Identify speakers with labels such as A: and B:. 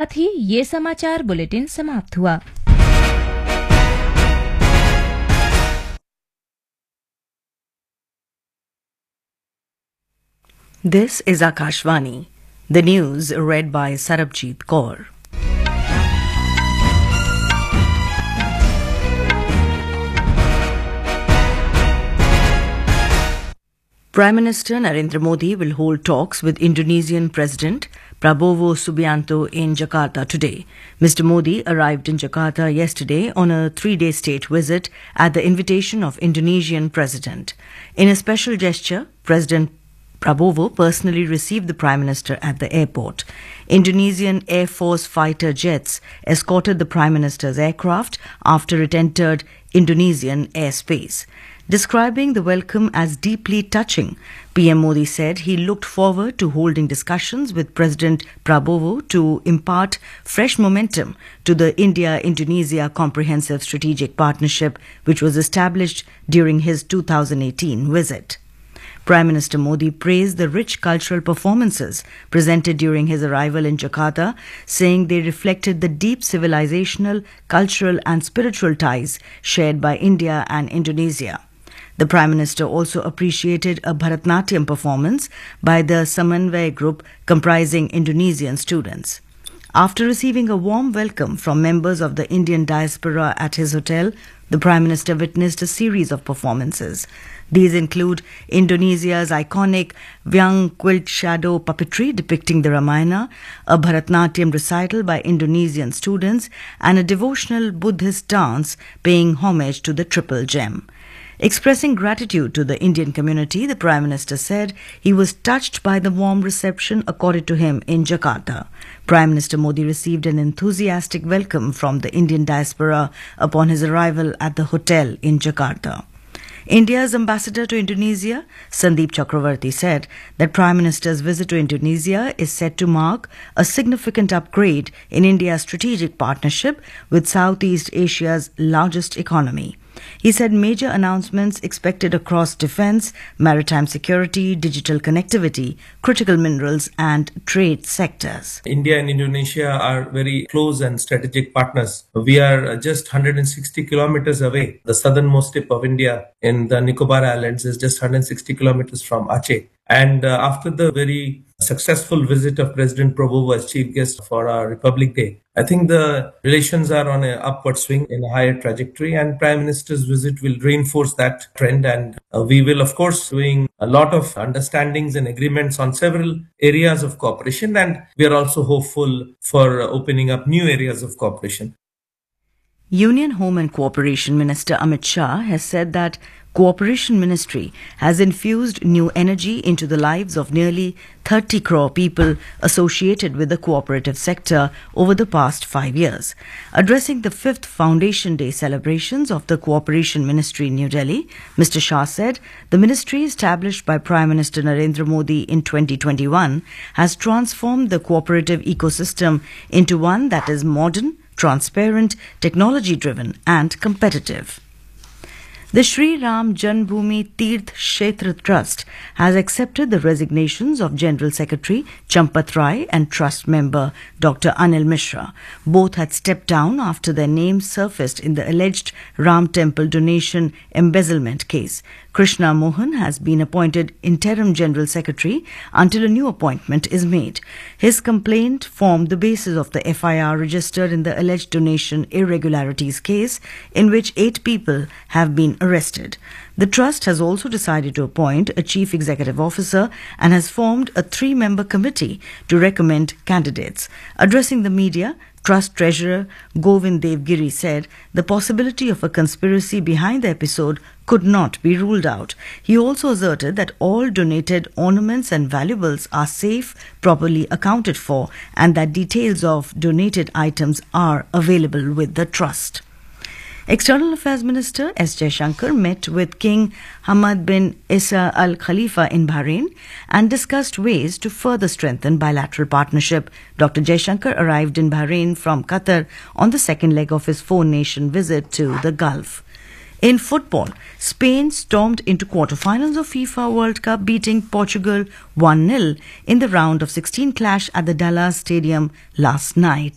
A: साथ ही ये समाचार बुलेटिन समाप्त हुआ।
B: This is Akashvani. The news read by Sarabjit Kaur. Prime Minister Narendra Modi will hold talks with Indonesian President Prabowo Subianto in Jakarta today. Mr. Modi arrived in Jakarta yesterday on a 3-day state visit at the invitation of Indonesian President. In a special gesture, President Prabowo personally received the Prime Minister at the airport. Indonesian Air Force fighter jets escorted the Prime Minister's aircraft after it entered Indonesian airspace. Describing the welcome as deeply touching, PM Modi said he looked forward to holding discussions with President Prabowo to impart fresh momentum to the India-Indonesia Comprehensive Strategic Partnership, which was established during his 2018 visit. Prime Minister Modi praised the rich cultural performances presented during his arrival in Jakarta, saying they reflected the deep civilizational, cultural and spiritual ties shared by India and Indonesia. The Prime Minister also appreciated a Bharatnatyam performance by the Samanvay group comprising Indonesian students. After receiving a warm welcome from members of the Indian diaspora at his hotel, the Prime Minister witnessed a series of performances. These include Indonesia's iconic Wayang quilt shadow puppetry depicting the Ramayana, a Bharatnatyam recital by Indonesian students, and a devotional Buddhist dance paying homage to the Triple Gem. Expressing gratitude to the Indian community, the Prime Minister said he was touched by the warm reception accorded to him in Jakarta. Prime Minister Modi received an enthusiastic welcome from the Indian diaspora upon his arrival at the hotel in Jakarta. India's ambassador to Indonesia, Sandeep Chakravarti, said that Prime Minister's visit to Indonesia is set to mark a significant upgrade in India's strategic partnership with Southeast Asia's largest economy. He said major announcements expected across defense, maritime security, digital connectivity, critical minerals and trade sectors.
C: India and Indonesia are very close and strategic partners. We are just 160 kilometers away. The southernmost tip of India in the Nicobar Islands is just 160 kilometers from Aceh. And after the very successful visit of President Prabowo as chief guest for our Republic Day, I think the relations are on an upward swing in a higher trajectory, and Prime Minister's visit will reinforce that trend. And we will, of course, doing a lot of understandings and agreements on several areas of cooperation, and we are also hopeful for opening up new areas of cooperation.
B: Union Home and Cooperation Minister Amit Shah has said that Cooperation Ministry has infused new energy into the lives of nearly 30 crore people associated with the cooperative sector over the past 5 years. Addressing the 5th Foundation Day celebrations of the Cooperation Ministry in New Delhi, Mr. Shah said the ministry established by Prime Minister Narendra Modi in 2021 has transformed the cooperative ecosystem into one that is modern, transparent, technology-driven and competitive. The Sri Ram Janmabhoomi Tirth Kshetra Trust has accepted the resignations of General Secretary Champat Rai and Trust member Dr. Anil Mishra. Both had stepped down after their names surfaced in the alleged Ram Temple donation embezzlement case. Krishna Mohan has been appointed Interim General Secretary until a new appointment is made. His complaint formed the basis of the FIR registered in the alleged donation irregularities case, in which 8 people have been arrested. The Trust has also decided to appoint a Chief Executive Officer and has formed a 3-member committee to recommend candidates. Addressing the media, Trust Treasurer Govind Devgiri said the possibility of a conspiracy behind the episode could not be ruled out. He also asserted that all donated ornaments and valuables are safe, properly accounted for, and that details of donated items are available with the Trust. External Affairs Minister S. Jaishankar met with King Hamad bin Isa Al Khalifa in Bahrain and discussed ways to further strengthen bilateral partnership. Dr. Jaishankar arrived in Bahrain from Qatar on the second leg of his 4-nation visit to the Gulf. In football, Spain stormed into quarterfinals of FIFA World Cup, beating Portugal 1-0 in the round of 16 clash at the Dallas Stadium last night.